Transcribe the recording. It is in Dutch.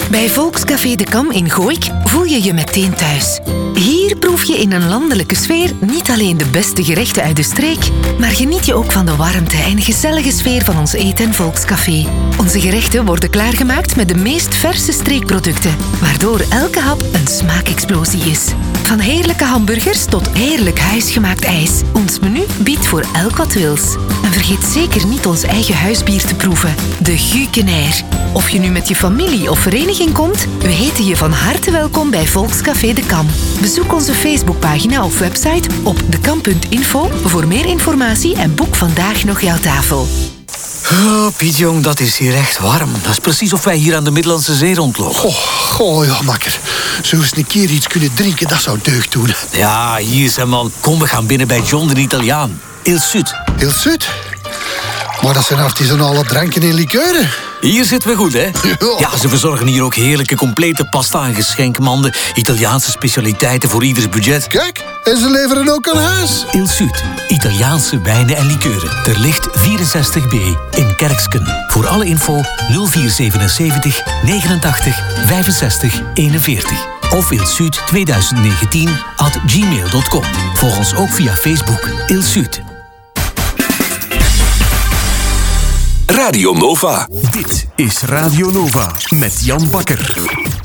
Bij Volkscafé De Kam in Gooik voel je je meteen thuis. Hier proef je in een landelijke sfeer niet alleen de beste gerechten uit de streek, maar geniet je ook van de warmte en gezellige sfeer van ons eten- en Volkscafé. Onze gerechten worden klaargemaakt met de meest verse streekproducten, waardoor elke hap een smaakexplosie is. Van heerlijke hamburgers tot heerlijk huisgemaakt ijs. Ons menu biedt voor elk wat wils. En vergeet zeker niet ons eigen huisbier te proeven, de Gukenair. Of je nu met je familie of vereniging komt, we heten je van harte welkom bij Volkscafé De Kam. Bezoek onze Facebookpagina of website op dekam.info voor meer informatie en boek vandaag nog jouw tafel. Oh, Piet jong, dat is hier echt warm. Dat is precies of wij hier aan de Middellandse Zee rondlopen. Oh ja, makker. Zullen we eens een keer iets kunnen drinken, dat zou deugd doen. Ja, hier zijn man. Kom, we gaan binnen bij John de Italiaan. Il Sud. Il Sud? Maar dat zijn artisanale dranken en likeuren. Hier zitten we goed, hè? Ja, ze verzorgen hier ook heerlijke complete pasta en geschenkmanden. Italiaanse specialiteiten voor ieders budget. Kijk, en ze leveren ook aan huis. Il Sud. Italiaanse wijnen en likeuren. Ter Licht 64B in Kerksken. Voor alle info 0477 89 65 41. Of ilsud2019@gmail.com. Volg ons ook via Facebook Il Sud. Radio Nova. Dit is Radio Nova met Jan Bakker.